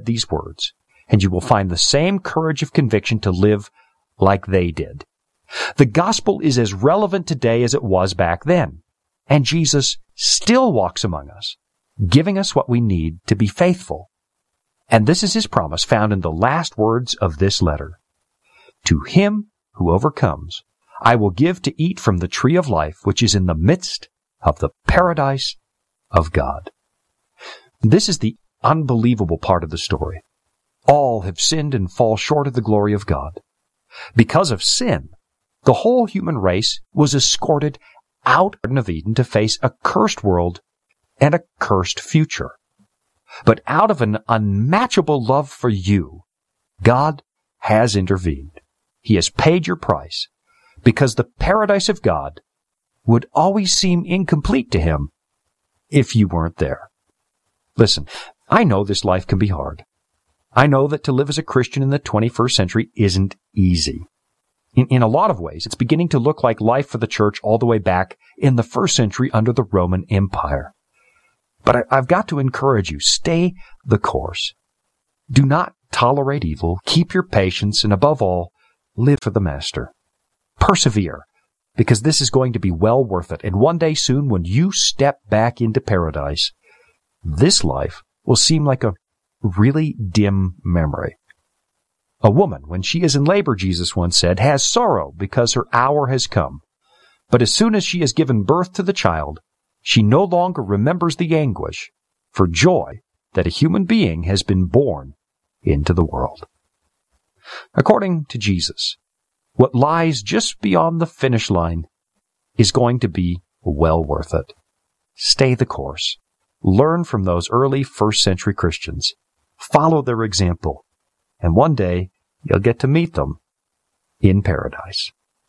these words, and you will find the same courage of conviction to live like they did. The gospel is as relevant today as it was back then, and Jesus still walks among us, giving us what we need to be faithful. And this is his promise found in the last words of this letter. To him who overcomes, I will give to eat from the tree of life, which is in the midst of the paradise of God. This is the unbelievable part of the story. All have sinned and fall short of the glory of God. Because of sin, the whole human race was escorted out of Eden to face a cursed world and a cursed future. But out of an unmatchable love for you, God has intervened. He has paid your price, because the paradise of God would always seem incomplete to him if you weren't there. Listen, I know this life can be hard. I know that to live as a Christian in the 21st century isn't easy. In a lot of ways, it's beginning to look like life for the church all the way back in the first century under the Roman Empire. But I've got to encourage you, stay the course. Do not tolerate evil, keep your patience, and above all, live for the Master. Persevere, because this is going to be well worth it. And one day soon, when you step back into paradise, this life will seem like a really dim memory. A woman, when she is in labor, Jesus once said, has sorrow because her hour has come. But as soon as she has given birth to the child, she no longer remembers the anguish for joy that a human being has been born into the world. According to Jesus, what lies just beyond the finish line is going to be well worth it. Stay the course. Learn from those early first-century Christians. Follow their example. And one day, you'll get to meet them in paradise.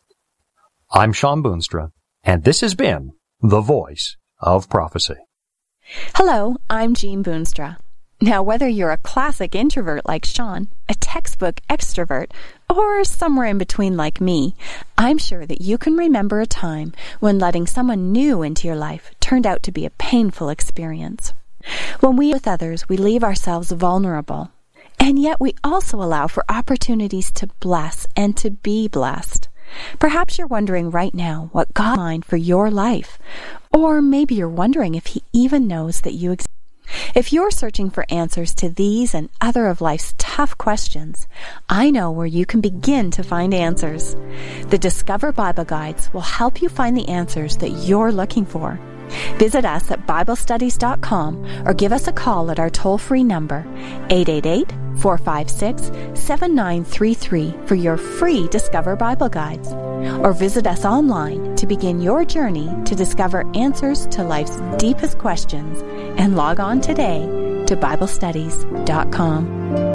I'm Sean Boonstra, and this has been The Voice of Prophecy. Hello, I'm Jean Boonstra. Now, whether you're a classic introvert like Sean, a textbook extrovert, or somewhere in between like me, I'm sure that you can remember a time when letting someone new into your life turned out to be a painful experience. When we with others, we leave ourselves vulnerable, and yet we also allow for opportunities to bless and to be blessed. Perhaps you're wondering right now what God has in mind for your life, or maybe you're wondering if He even knows that you exist. If you're searching for answers to these and other of life's tough questions, I know where you can begin to find answers. The Discover Bible Guides will help you find the answers that you're looking for. Visit us at BibleStudies.com or give us a call at our toll-free number, 888-456-7933 for your free Discover Bible Guides. Or visit us online to begin your journey to discover answers to life's deepest questions and log on today to BibleStudies.com.